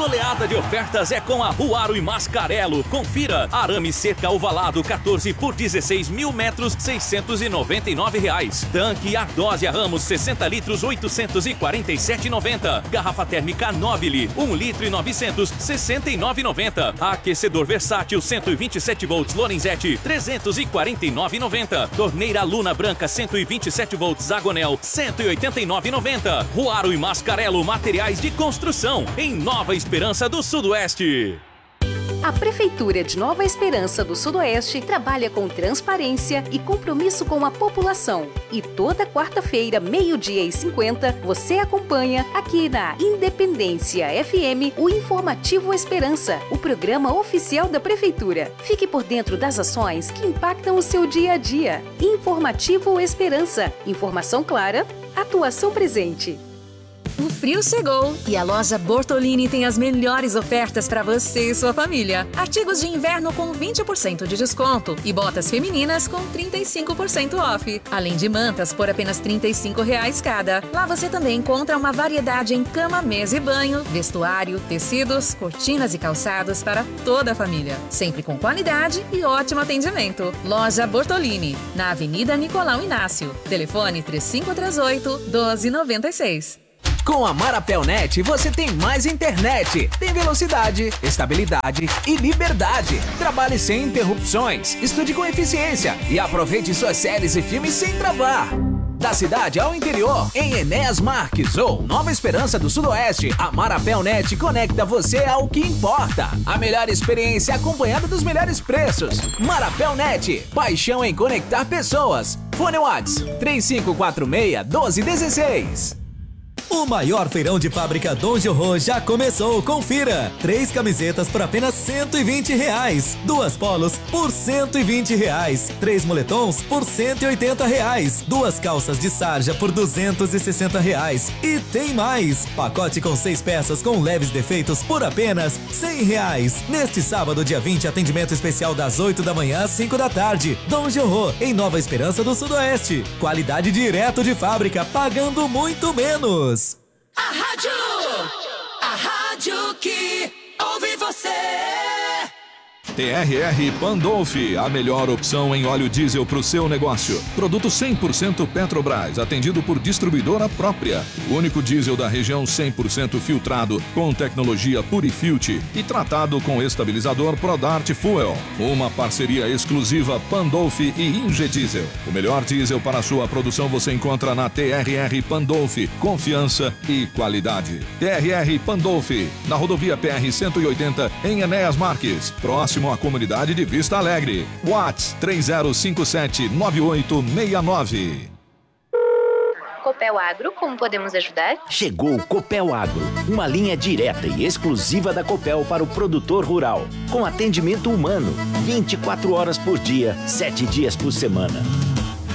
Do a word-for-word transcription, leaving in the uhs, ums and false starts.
goleada de ofertas é com a Ruaro e Mascarello. Confira. Arame seca ovalado quatorze por dezesseis mil metros, seiscentos e noventa e nove reais. Tanque Ardósia Ramos sessenta litros, oitocentos e quarenta e sete reais e noventa centavos. Garrafa térmica Nobile um litro e novecentos, sessenta e nove reais e noventa centavos. Aquecedor versátil cento e vinte e sete volts Lorenzetti, trezentos e quarenta e nove reais e noventa centavos. Torneira Luna Branca cento e vinte e sete volts Agonel, cento e oitenta e nove reais e noventa centavos. Ruaro e Mascarello materiais de construção em Nova Esperança do Sudoeste. A Prefeitura de Nova Esperança do Sudoeste trabalha com transparência e compromisso com a população. E toda quarta-feira, meio-dia e cinquenta, você acompanha aqui na Independência F M o Informativo Esperança, o programa oficial da Prefeitura. Fique por dentro das ações que impactam o seu dia a dia. Informativo Esperança. Informação clara, atuação presente. O frio chegou e a loja Bortolini tem as melhores ofertas para você e sua família. Artigos de inverno com vinte por cento de desconto e botas femininas com trinta e cinco por cento off. Além de mantas por apenas trinta e cinco reais cada. Lá você também encontra uma variedade em cama, mesa e banho, vestuário, tecidos, cortinas e calçados para toda a família. Sempre com qualidade e ótimo atendimento. Loja Bortolini, na Avenida Nicolau Inácio. Telefone três cinco três oito, doze noventa e seis. Com a Marapelnet você tem mais internet, tem velocidade, estabilidade e liberdade. Trabalhe sem interrupções, estude com eficiência e aproveite suas séries e filmes sem travar. Da cidade ao interior, em Enéas Marques ou Nova Esperança do Sudoeste, a Marapelnet conecta você ao que importa. A melhor experiência acompanhada dos melhores preços. Marapelnet, paixão em conectar pessoas. Fone WhatsApp três cinco quatro seis, um dois um seis. O maior feirão de fábrica Dom Jorro já começou, confira! Três camisetas por apenas cento e vinte reais. Duas polos por cento e vinte reais. Três moletons por cento e oitenta reais. Duas calças de sarja por duzentos e sessenta reais. E tem mais! Pacote com seis peças com leves defeitos por apenas cem reais. Neste sábado, dia vinte, atendimento especial das oito da manhã às cinco da tarde. Dom Jorro, em Nova Esperança do Sudoeste. Qualidade direto de fábrica, pagando muito menos. A rádio, a rádio que ouve você. T R R Pandolfi, a melhor opção em óleo diesel para o seu negócio. Produto cem por cento Petrobras, atendido por distribuidora própria. O único diesel da região cem por cento filtrado, com tecnologia Purifilt e tratado com estabilizador Prodart Fuel. Uma parceria exclusiva Pandolfi e Ingediesel. O melhor diesel para a sua produção você encontra na T R R Pandolfi. Confiança e qualidade. T R R Pandolfi, na rodovia P R cento e oitenta, em Enéas Marques, próximo à comunidade de Vista Alegre. WhatsApp três zero cinco sete, nove oito seis nove. Copel Agro, como podemos ajudar? Chegou o Copel Agro, uma linha direta e exclusiva da Copel para o produtor rural, com atendimento humano, vinte e quatro horas por dia, sete dias por semana.